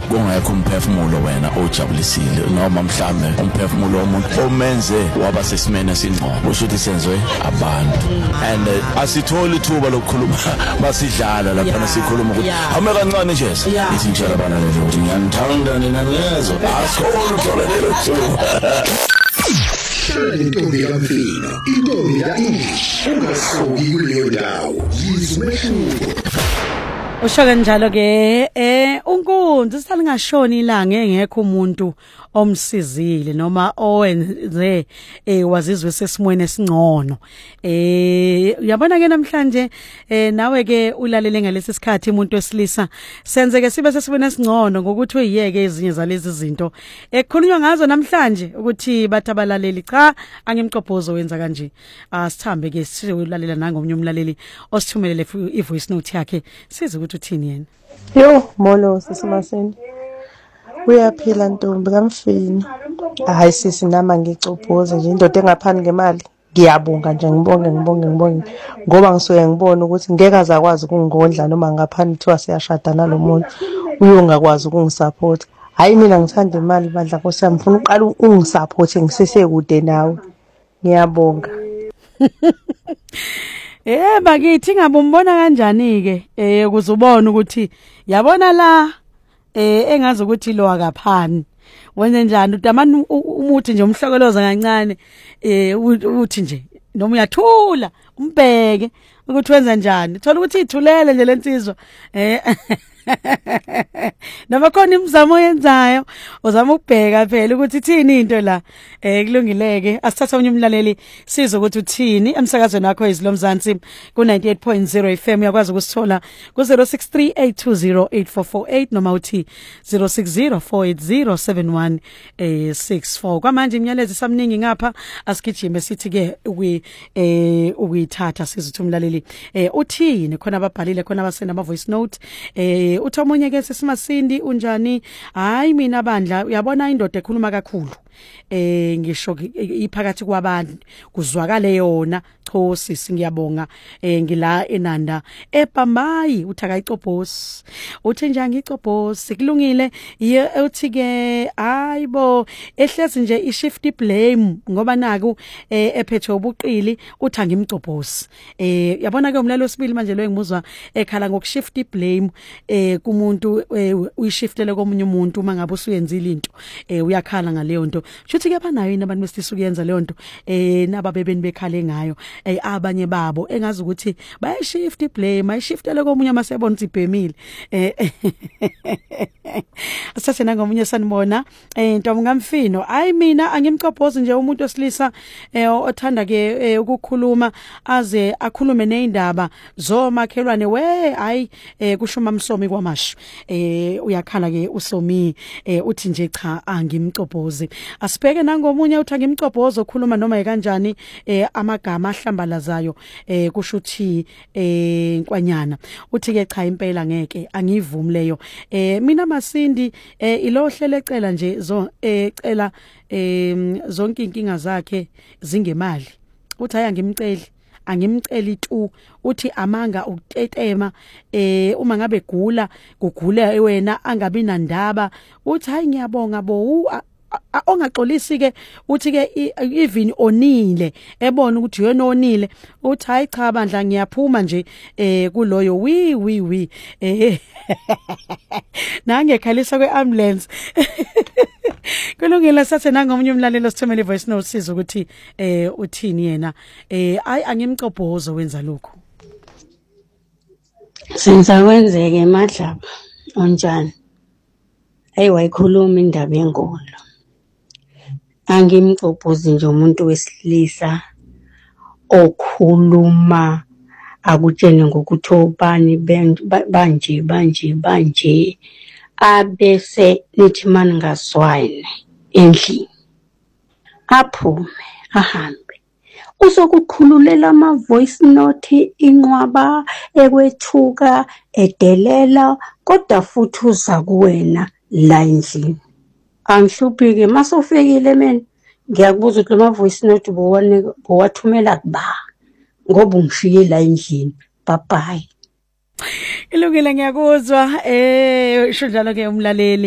kungekho umphefumulo wena ojabulisile noma mhlambe umphefumulo womuntu omenze waba sesimene esingcono kusho ukuthi senzwe abantu and asitholi ithuba lokukhuluma basidlala lapha sikhuluma ukuthi ame kancane nje ithi ngitshela abanalelo ukuthi ngiyangithanda nina lezo asikho utholelelo thuba Intombi kaMfino, intombi ka-English, ungasoki kuleyo ndawo, yizwe Usho kanjalo ke unkunzi salingashoni ilanga engekho umuntu omsizile noma owenze wazizwe sesimweni esingcono uyabona ke namhlanje nawe ke ulalele ngalesi sikhathi umuntu wesilisa senze ke sibe sesimweni esingcono ngokuthi uyiyeke ezinye zalezi zinto ekukhulunywa ngazo namhlanje ukuthi bathi abalaleli cha angimqophozo wenza kanje asithambe ke siyolalela nangomunye umlaleli osithumelele ivoice note yakhe size ukuthi uthini yena yo molo sisimaseni uyaphila ntombi kaMfino hayi sisi nama ngicophoze nje indoda engaphani ngemali ngiyabonga nje ngibonge ngoba ngisuke ngibona ukuthi ngeke azakwazi ukungondla noma ngaphani kuthiwa siyashada nalomuntu uyongakwazi ukungisupporta hayi mina ngithanda imali bandla Nkosi yami ngifuna uqala ungisupporte ngisesekude nawe ngiyabonga bakithi ngabe umbona kanjani ke ukuze ubone ukuthi yabona la engazi ukuthi lo akaphani wenze njani utamani umuthi nje umhlokoloza kancane uthi nje noma uyathula umbheke ukuthi wenza njani thola ukuthi ithulele nje lensizwa noma khona imizamo oyenzayo uzama ukubheka phela ukuthi ithini into la kulungileke asithatha unye umlaleli sizo ukuthi uthini emsakazweni wakho izilomzansi ku 98.0 FM uyakwazi ukusithola ku 0638208448 noma uthi 0604807164 kwamanje imiyalezo samningi ngapha asigijime sithi ke ukuyithatha sizothi umlaleli uthini khona ababhalile khona abasenda ama voice note uthomonye ke sesimasindi unjani hayi mina bandla uyabona indoda ekhuluma kakhulu ngisho iphakathi kwabantu kuzwakale yona cho sisi ngiyabonga ngila enanda ePambayi uthi akayicobhosi uthi nje angicobhosi kulungile uthi ke hayibo ehlezi nje ishift blame ngoba naku ephethe ubuqili uthi angimcobhosi yabona ke umlalo wesibili manje lo engimuzwa ekhala ngokushift blame kumuntu uyishiftele komunye umuntu uma ngabe usuyenzile into uyakhala ngaleyo nto shuthi ke banayo inabantu besifisa ukuyenza leyo nto nababebeni bekhale ngayo abanye babo engazi ukuthi bayashift blame ayishiftele komunye amasebona ukuthi ibhemile asathe nangomunye sanibona Ntombi kaMfino hayi mina angimcophoze nje umuntu osilisa othanda ke ukukhuluma aze akhulume neindaba zomakhelwane we hayi kushuma msomi kwamashu uyakhala ke usomi uthi nje cha angimcophoze asibheke nangomunye uthi angimcophoze okhuluma noma kanjani amagama ahlambalazayo kusho uthi nkwanyana uthi ke cha impela ngeke angivumi leyo mina Masindi ilohlele ecela nje ecela zonke inkinga zakhe zingemali uthi hayi angimceli tu uthi amanga ukutetema uma ngabe kugula wena angabi nandaba uthi hayi ngiyabonga bo ongaxolisi ke uthi ke even onile ebona ukuthi yena onile uthi hayi cha bandla ngiyaphuma nje kuloyo wi nangekhalisa kweambulance kulungile sathe nangomunye umlaleli osithumele voice note siza ukuthi uthini yena hayi angimcobhozo wenza lokho senza kwenzeke madlaba onjani hey wayikhuluma indaba yenkolo angimcobhozi nje umuntu wesilisa okhuluma akutshene ngokuthi obani banje abese nithi mani ngaswayine endlini aphume ahambe uzokukhululela ama voice note inqwaba ekwethuka edelela kodwa futhi uza kuwena la endlini angihluphike masofekile mina ngiyakubuza ukuthi ama voice note bowathumela kuba ngoba ungishiye la endlini bye bye ilungile ngiyakuzwa sho njalo ke umlaleli